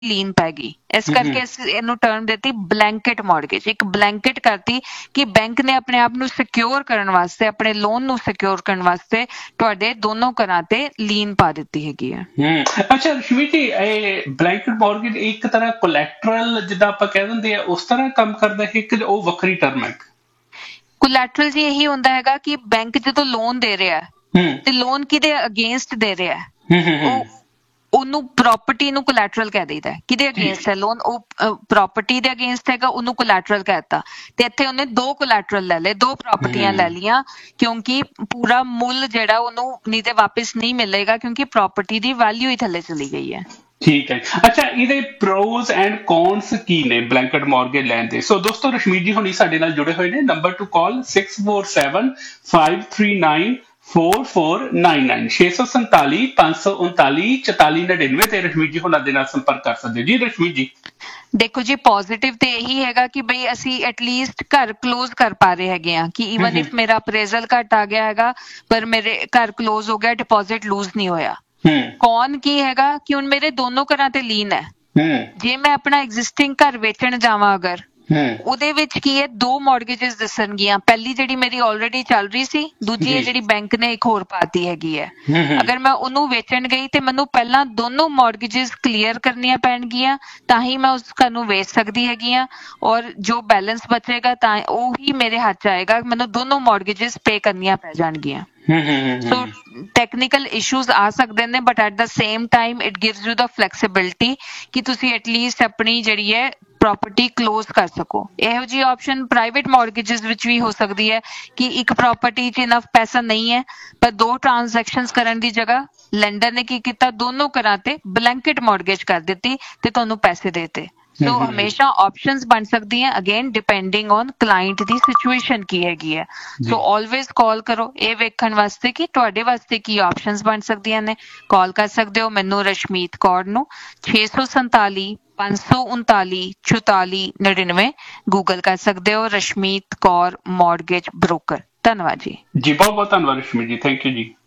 ਲੀਨ ਪੈ ਗਈ। ਇਸ ਕਰਕੇ ਅਸੀਂ ਇਹਨੂੰ ਟਰਮ ਦਿੱਤੀ ਬਲੈਂਕਟ ਮੌਰਗੇਜ। ਇੱਕ ਬਲੈਂਕਟ ਕਰਤੀ ਕਿ ਬੈਂਕ ਨੇ ਆਪਣੇ ਆਪ ਨੂੰ ਸਿਕਿਉਰ ਕਰਨ ਵਾਸਤੇ, ਆਪਣੇ ਲੋਨ ਨੂੰ ਸਿਕਿਉਰ ਕਰਨ ਵਾਸਤੇ ਤੁਹਾਡੇ ਦੋਨੋਂ ਘਰਾਂ ਤੇ ਲੀਨ ਪਾ ਦਿੱਤੀ ਹੈਗੀ ਹੈ। ਅੱਛਾ ਰਸ਼ਮੀ ਜੀ, ਇਹ ਬਲੈਂਕਟ ਮੌਰਗੇਜ ਇੱਕ ਤਰ੍ਹਾਂ ਕੋਲੈਟਰਲ ਜਿੱਦਾਂ ਆਪਾਂ ਕਹਿ ਦਿੰਦੇ ਆ ਉਸ ਤਰ੍ਹਾਂ ਕੰਮ ਕਰਦਾ ਹੈ ਕਿ ਉਹ ਵੱਖਰੀ ਟਰਮ ਹੈ? ਕੋਲੈਟਰਲ ਜੀ ਇਹੀ ਹੁੰਦਾ ਹੈਗਾ ਕਿ ਬੈਂਕ ਜਦੋਂ ਲੋਨ ਦੇ ਰਿਹਾ ਤੇ ਲੋਨ ਕਿਹਦੇ ਅਗੇਂਸਟ ਦੇ ਰਿਹਾ ਹੈ, ਉਹਨੂੰ ਪ੍ਰਾਪਰਟੀ ਨੂੰ ਕੋਲੈਟਰਲ ਕਹਿ ਦਈਦਾ। ਕਿਹਦੇ ਅਗੇਂਸਟ ਹੈ ਲੋਨ? ਉਹ ਪ੍ਰਾਪਰਟੀ ਦੇ ਅਗੇਂਸਟ ਹੈਗਾ, ਉਹਨੂੰ ਕੋਲੈਟਰਲ ਕਹਿਤਾ। ਤੇ ਇੱਥੇ ਉਹਨੇ ਦੋ ਕੋਲੈਟਰਲ ਲੈ ਲਏ, ਦੋ ਪ੍ਰਾਪਰਟੀਆਂ ਲੈ ਲਈਆਂ, ਕਿਉਂਕਿ ਪੂਰਾ ਮੁੱਲ ਜਿਹੜਾ ਉਹਨੂੰ ਨਹੀਂ ਤੇ ਵਾਪਿਸ ਨਹੀਂ ਮਿਲੇਗਾ, ਕਿਉਂਕਿ ਪ੍ਰਾਪਰਟੀ ਦੀ ਵੈਲਿਊ ਹੀ ਥੱਲੇ ਚਲੀ ਗਈ ਹੈ। ਠੀਕ ਹੈ। ਅੱਛਾ, ਇਹਦੇ ਪ੍ਰੋਜ਼ ਐਂਡ ਕੌਨਸ ਕੀ ਨੇ ਬਲੈਂਕਟ ਮੌਰਗੇਜ ਲੈਣ ਦੇ? ਸੋ ਦੋਸਤੋ, ਰਸ਼ਮੀਤ ਜੀ ਹੁਣੀ ਸਾਡੇ ਨਾਲ ਜੁੜੇ ਹੋਏ ਨੇ। ਨੰਬਰ ਟੂ ਕਾਲ 647539 4499 647 539 4499 ਤੇ ਰਸ਼ਮੀਤ ਜੀ ਹੁਣਾਂ ਦੇ ਨਾਲ ਸੰਪਰਕ ਕਰ ਸਕਦੇ ਜੀ। ਰਸ਼ਮੀਤ ਜੀ ਦੇਖੋ ਜੀ, ਪੋਜ਼ਿਟਿਵ ਤੇ ਇਹੀ ਹੈਗਾ ਕਿ ਬਈ ਅਸੀਂ ਐਟਲੀਸਟ ਘਰ ਕਲੋਜ਼ ਕਰ ਪਾ ਰਹੇ ਹੈਗੇ ਆ ਕਿ ਈਵਨ ਇਫ ਮੇਰਾ ਅਪਰੇਜ਼ਲ ਘੱਟ ਆ ਗਿਆ ਹੈਗਾ ਪਰ ਮੇਰੇ ਘਰ ਕਲੋਜ਼ ਹੋ ਗਿਆ, ਡਿਪੋਜ਼ਿਟ ਲੂਜ਼ ਨਹੀਂ ਹੋਇਆ। ਕੌਣ ਕੀ ਹੈਗਾ ਕਿ ਹੁਣ ਮੇਰੇ ਦੋਨੋਂ ਘਰਾਂ ਤੇ ਲੀਨ ਹੈ। ਜੇ ਮੈਂ ਆਪਣਾ ਐਗਜ਼ਿਸਟਿੰਗ ਘਰ ਵੇਚਣ ਜਾਵਾਂ ਅਗਰ, ਉਹਦੇ ਵਿੱਚ ਕੀ ਹੈ, ਦੋ ਮੌਰਗੇਜਸ ਦੱਸਣਗੀਆਂ। ਪਹਿਲੀ ਜਿਹੜੀ ਮੇਰੀ ਆਲਰੇਡੀ ਚੱਲ ਰਹੀ ਸੀ, ਦੂਜੀ ਹੈ ਜਿਹੜੀ ਬੈਂਕ ਨੇ ਇੱਕ ਹੋਰ ਪਾਤੀ ਹੈਗੀ ਹੈ। ਅਗਰ ਮੈਂ ਉਹਨੂੰ ਵੇਚਣ ਗਈ ਤੇ ਮੈਨੂੰ ਪਹਿਲਾਂ ਦੋਨੋਂ ਮੌਰਗੇਜਸ ਕਲੀਅਰ ਕਰਨੀਆਂ ਪੈਣਗੀਆਂ, ਤਾਂ ਹੀ ਮੈਂ ਉਸ ਘਰ ਨੂੰ ਵੇਚ ਸਕਦੀ ਹੈਗੀ ਆ। ਔਰ ਜੋ ਬੈਲੈਂਸ ਬਚੇਗਾ ਤਾਂ ਉਹ ਹੀ ਮੇਰੇ ਹੱਥ 'ਚ ਆਏਗਾ। ਮੈਨੂੰ ਦੋਨੋਂ ਮੌਰਗੇਜਸ ਪੇ ਕਰਨੀਆਂ ਪੈ ਜਾਣਗੀਆਂ। ਸੋ ਟੈਕਨੀਕਲ ਇਸ਼ੂਜ਼ ਆ ਸਕਦੇ ਨੇ, but at the same time it gives you the flexibility ਕਿ ਤੁਸੀਂ ਐਟਲੀਸਟ ਆਪਣੀ ਜਿਹੜੀ ਹੈ ਪ੍ਰਾਪਰਟੀ ਕਲੋਜ਼ ਕਰ ਸਕੋ। ਇਹੋ ਜਿਹੀ ਆਪਸ਼ਨ ਪ੍ਰਾਈਵੇਟ ਮੌਰਗੇਜਸ ਵਿੱਚ ਵੀ ਹੋ ਸਕਦੀ ਹੈ ਕਿ ਇੱਕ ਪ੍ਰਾਪਰਟੀ 'ਚ ਇਨਫ ਪੈਸਾ ਨਹੀਂ ਹੈ, ਪਰ ਦੋ ਟ੍ਰਾਂਜੈਕਸ਼ਨਸ ਕਰਨ ਦੀ ਜਗ੍ਹਾ ਲੈਂਡਰ ਨੇ ਕੀ ਕੀਤਾ, ਦੋਨੋਂ ਘਰਾਂ ਤੇ ਬਲੈਂਕਟ ਮੌਰਗੇਜ ਕਰ ਦਿੱਤੀ ਤੇ ਤੁਹਾਨੂੰ ਪੈਸੇ ਦੇਤੇ। ਸੋ ਹਮੇਸ਼ਾ ਆਪਸ਼ਨਸ ਬਣ ਸਕਦੀਆਂ, again depending on client the situation ਕੀ ਹੈਗੀ ਹੈ। ਸੋ ਆਲਵੇਜ਼ ਕਾਲ ਕਰੋ ਇਹ ਵੇਖਣ ਵਾਸਤੇ ਕਿ ਤੁਹਾਡੇ ਵਾਸਤੇ ਕੀ ਆਪਸ਼ਨਸ ਬਣ ਸਕਦੀਆਂ ਨੇ। ਕਾਲ ਕਰ ਸਕਦੇ ਹੋ ਮੈਨੂੰ ਰਸ਼ਮੀਤ ਕੌਰ ਨੂੰ 647 539 4499। ਗੂਗਲ ਕਰ ਸਕਦੇ ਹੋ ਰਸ਼ਮੀਤ ਕੌਰ ਮੌਰਗੇਜ ਬ੍ਰੋਕਰ। ਧੰਨਵਾਦ ਜੀ। ਜੀ ਬਹੁਤ ਬਹੁਤ ਧੰਨਵਾਦ ਰਸ਼ਮੀਤ ਜੀ, ਥੈਂਕ ਯੂ ਜੀ।